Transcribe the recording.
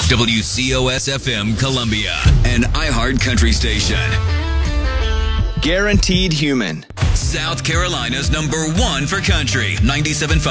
WCOS-FM Columbia, an iHeart country station. Guaranteed Human. South Carolina's #1 for country, 97.5